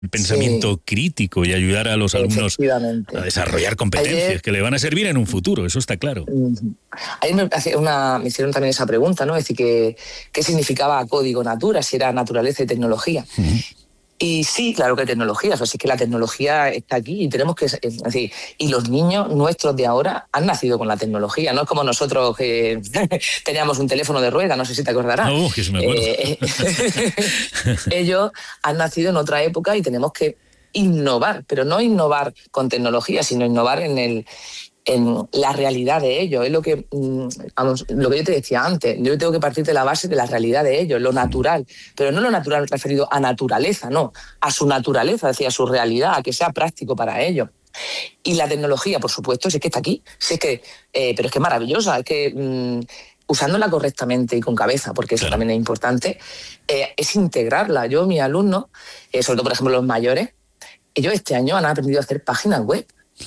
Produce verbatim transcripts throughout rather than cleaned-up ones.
el pensamiento sí. crítico y ayudar a los alumnos a desarrollar competencias Ayer, que le van a servir en un futuro, eso está claro. Ayer me, hace una, me hicieron también esa pregunta, ¿no? Es decir, que, ¿qué significaba código natura, si era naturaleza y tecnología? Uh-huh. Y sí, claro que tecnología, o sea, sí que la tecnología está aquí y tenemos que, es decir, y los niños nuestros de ahora han nacido con la tecnología, no es como nosotros que teníamos un teléfono de rueda, no sé si te acordarás. Oh, que sí me acuerdo. Eh, ellos han nacido en otra época y tenemos que innovar, pero no innovar con tecnología, sino innovar en el en la realidad de ellos. Es lo que, vamos, lo que yo te decía antes. Yo tengo que partir de la base de la realidad de ellos, lo natural, pero no lo natural referido a naturaleza, no, a su naturaleza, es decir, a su realidad, a que sea práctico para ellos. Y la tecnología, por supuesto, sí que está aquí, sí que, eh, pero es que es maravillosa, es que mmm, usándola correctamente y con cabeza, porque eso claro. también es importante, eh, es integrarla. Yo, mis alumnos, eh, sobre todo, por ejemplo, los mayores, ellos este año han aprendido a hacer páginas web.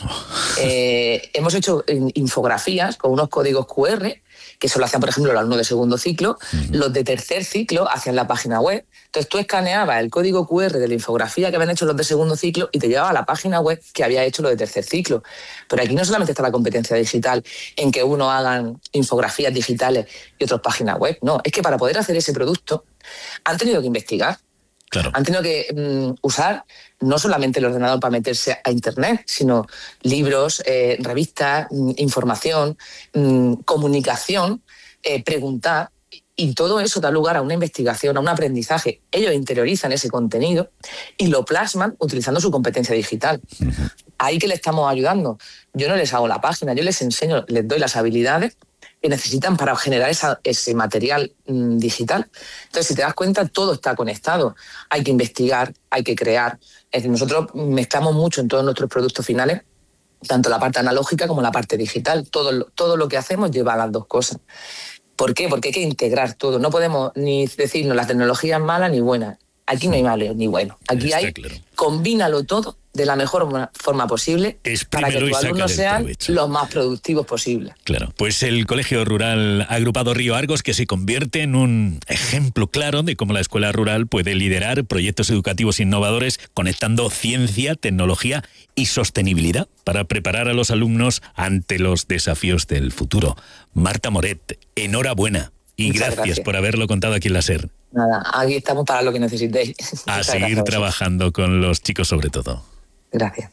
Eh, hemos hecho infografías con unos códigos cu erre, que eso lo hacían, por ejemplo, los alumnos de segundo ciclo. Uh-huh. Los de tercer ciclo hacían la página web. Entonces tú escaneabas el código cu erre de la infografía que habían hecho los de segundo ciclo y te llevaba a la página web que había hecho los de tercer ciclo. Pero aquí no solamente está la competencia digital en que uno hagan infografías digitales y otros páginas web. No, es que para poder hacer ese producto han tenido que investigar. Claro. Han tenido que um, usar no solamente el ordenador para meterse a internet, sino libros, eh, revistas, información, um, comunicación, eh, preguntar, y todo eso da lugar a una investigación, a un aprendizaje. Ellos interiorizan ese contenido y lo plasman utilizando su competencia digital. Uh-huh. Ahí que le estamos ayudando. Yo no les hago la página, yo les enseño, les doy las habilidades que necesitan para generar esa, ese material mmm, digital. Entonces, si te das cuenta, todo está conectado. Hay que investigar, hay que crear. Es decir, nosotros mezclamos mucho en todos nuestros productos finales, tanto la parte analógica como la parte digital. Todo, todo lo que hacemos lleva a las dos cosas. ¿Por qué? Porque hay que integrar todo. No podemos ni decirnos la tecnología es mala ni buena. Aquí no hay malo ni bueno. Aquí está hay, claro. Combínalo todo de la mejor forma posible para que tus alumnos sean los más productivos posibles. Claro, pues el Colegio Rural Agrupado Río Argos, que se convierte en un ejemplo claro de cómo la escuela rural puede liderar proyectos educativos innovadores conectando ciencia, tecnología y sostenibilidad para preparar a los alumnos ante los desafíos del futuro. Marta Moret, enhorabuena y gracias, gracias por haberlo contado aquí en la SER. Nada, aquí estamos para lo que necesitéis. A seguir gracias. Trabajando con los chicos sobre todo. Gracias.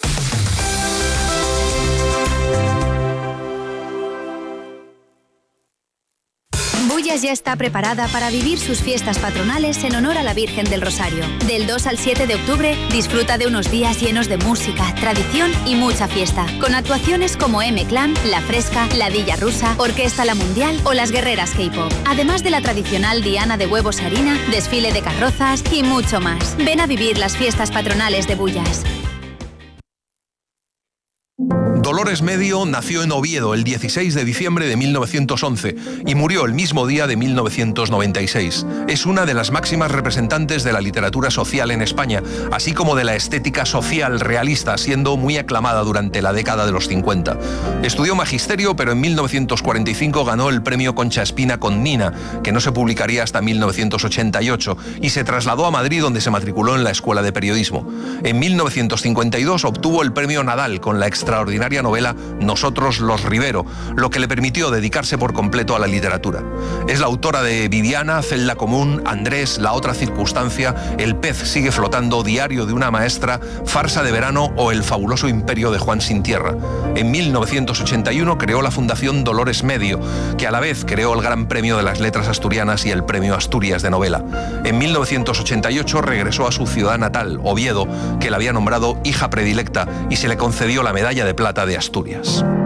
Bullas ya está preparada para vivir sus fiestas patronales en honor a la Virgen del Rosario. Del dos al siete de octubre, disfruta de unos días llenos de música, tradición y mucha fiesta, con actuaciones como M-Clan, La Fresca, La Dilla Rusa, Orquesta La Mundial o Las Guerreras K-Pop. Además de la tradicional diana de huevos y harina, desfile de carrozas y mucho más. Ven a vivir las fiestas patronales de Bullas. Dolores Medio nació en Oviedo el dieciséis de diciembre de mil novecientos once y murió el mismo día de mil novecientos noventa y seis. Es una de las máximas representantes de la literatura social en España, así como de la estética social realista, siendo muy aclamada durante la década de los cincuenta. Estudió magisterio, pero en mil novecientos cuarenta y cinco ganó el premio Concha Espina con Nina, que no se publicaría hasta mil novecientos ochenta y ocho, y se trasladó a Madrid, donde se matriculó en la Escuela de Periodismo. En mil novecientos cincuenta y dos obtuvo el premio Nadal con la extraordinaria novela Nosotros los Rivero, lo que le permitió dedicarse por completo a la literatura. Es la autora de Viviana, Celda Común, Andrés, La Otra Circunstancia, El Pez Sigue Flotando, Diario de una Maestra, Farsa de Verano o El Fabuloso Imperio de Juan Sin Tierra. En mil novecientos ochenta y uno creó la Fundación Dolores Medio, que a la vez creó el Gran Premio de las Letras Asturianas y el Premio Asturias de Novela. En mil novecientos ochenta y ocho regresó a su ciudad natal, Oviedo, que la había nombrado hija predilecta, y se le concedió la Medalla de Plata de Asturias.